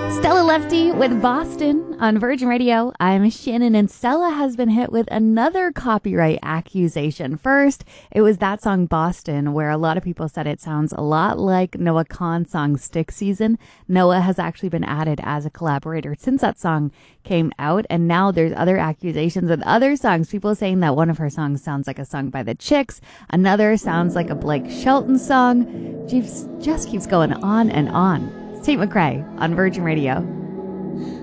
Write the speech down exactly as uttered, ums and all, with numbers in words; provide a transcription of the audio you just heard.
Stella Lefty with Boston on Virgin Radio. I'm Shannon, and Stella has been hit with another copyright accusation. First, it was that song Boston, where a lot of people said it sounds a lot like Noah Kahan's song Stick Season. Noah has actually been added as a collaborator since that song came out, and now there's other accusations with other songs. People saying that one of her songs sounds like a song by the Chicks, another sounds like a Blake Shelton song. Jeeves just keeps going on and on. Tate McRae on Virgin Radio.